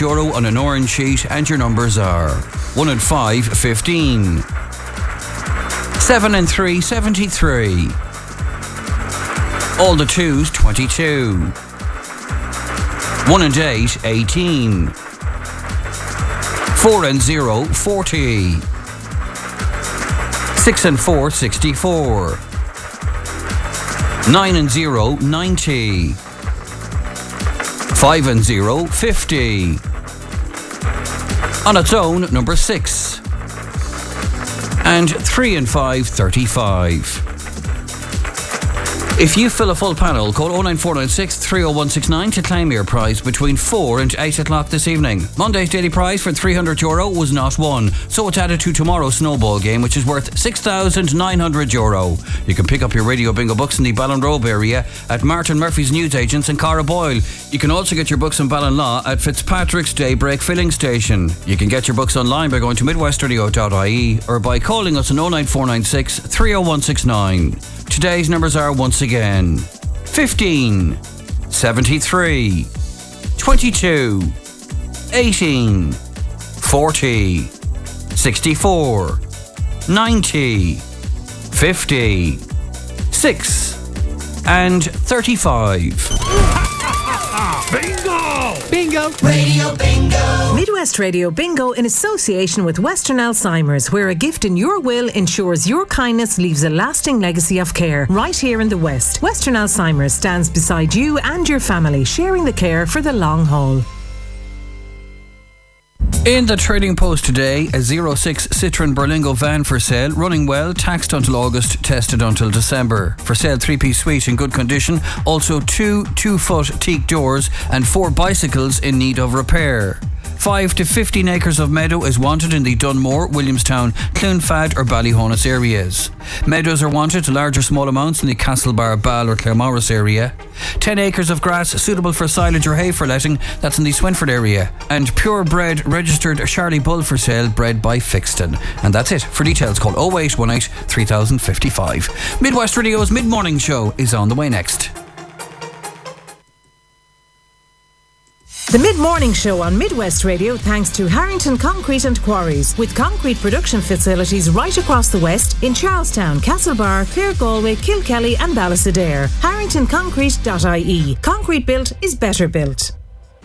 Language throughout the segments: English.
€100 on an orange sheet, and your numbers are 1 and 5, 15. 7 and 3, 73. All the 2s, 22. 1 and 8, 18. 4 and 0, 40. 6 and 4, 64. 9 and 0, 90. 5 and 0, 50. On its own, number 6. And 3 and 5, 35. If you fill a full panel, call 09496 30169 to claim your prize between 4 and 8 o'clock this evening. Monday's daily prize for €300 was not won, so it's added to tomorrow's snowball game, which is worth €6,900. You can pick up your Radio Bingo books in the Ballinrobe area at Martin Murphy's Newsagents in Cara Boyle. You can also get your books in Ballinlaw at Fitzpatrick's Daybreak Filling Station. You can get your books online by going to midwestradio.ie or by calling us on 09496 30169. Today's numbers are once again 15, 73, 22, 18, 40, 64, 90, 50, 6 and 35. Bingo! Bingo! Radio Bingo! Midwest Radio Bingo in association with Western Alzheimer's, where a gift in your will ensures your kindness leaves a lasting legacy of care right here in the West. Western Alzheimer's stands beside you and your family, sharing the care for the long haul. In the Trading Post today, a 06 Citroen Berlingo van for sale, running well, taxed until August, tested until December. For sale, 3-piece suite in good condition, also 2 2-foot teak doors and 4 bicycles in need of repair. 5 to 15 acres of meadow is wanted in the Dunmore, Williamstown, Clonfad or Ballyhonus areas. Meadows are wanted to large or small amounts in the Castlebar, Ball or Claremorris area. 10 acres of grass suitable for silage or hay for letting, that's in the Swinford area. And purebred registered Charlie Bull for sale, bred by Fixton. And that's it. For details, call 0818 3055. Midwest Radio's mid-morning show is on the way next. The Mid-Morning Show on Midwest Radio thanks to Harrington Concrete and Quarries, with concrete production facilities right across the West in Charlestown, Castlebar, Clare Galway, Kilkelly and Ballisadaire. HarringtonConcrete.ie. Concrete built is better built.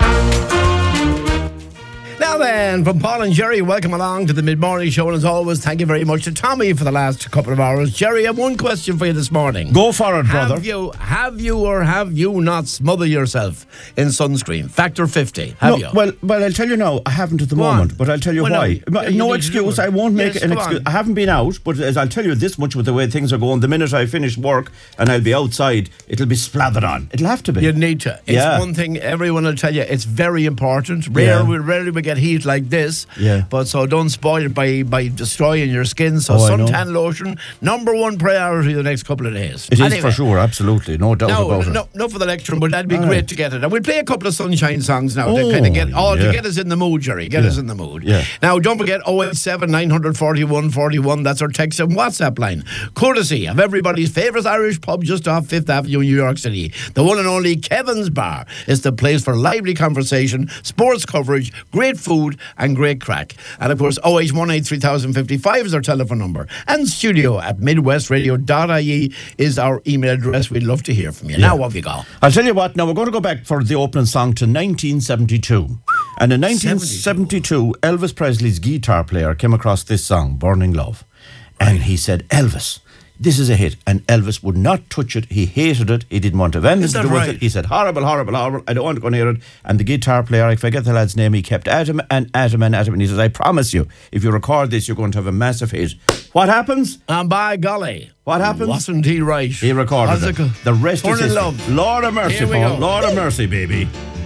Now then, from Paul and Jerry, welcome along to the Mid-Morning Show, and as always, thank you very much to Tommy for the last couple of hours. Jerry, I have one question for you this morning. Go for it, brother. Have you not smothered yourself in sunscreen? Factor 50. Have you? Well, I'll tell you now, I haven't at the moment, but I'll tell you why. No excuse, I won't make an excuse. I haven't been out, but as I'll tell you this much with the way things are going, the minute I finish work and I'll be outside, it'll be slathered on. It'll have to be. You need to. It's one thing everyone will tell you, it's very important. Rarely we get heat like this, but so don't spoil it by destroying your skin. So suntan lotion, number one priority the next couple of days. It is for sure, absolutely, no doubt about it. No for the lecture, but that'd be great to get it. And we'll play a couple of sunshine songs now to kind of get to get us in the mood, Jerry. Get us in the mood. Yeah. Now don't forget 087 941 41. That's our text and WhatsApp line, courtesy of everybody's favourite Irish pub just off 5th Avenue, New York City. The one and only Kevin's Bar is the place for lively conversation, sports coverage, great food and great crack. And of course 0818 3055 is our telephone number, and studio at midwestradio.ie is our email address. We'd love to hear from you. Now what have you got? I'll tell you what, now we're going to go back for the opening song to 1972. And in 1972 Elvis Presley's guitar player came across this song, Burning Love, and he said, Elvis, this is a hit. And Elvis would not touch it. He hated it. He didn't want to have anything to do with it. He said, horrible, horrible, horrible. I don't want to go near it. And the guitar player, I forget the lad's name, he kept at him and at him and at him. And he says, I promise you, if you record this, you're going to have a massive hit. What happens? And by golly, what happens? Wasn't he right? He recorded it. The rest is history. Lord of mercy, Paul. Lord of mercy, baby.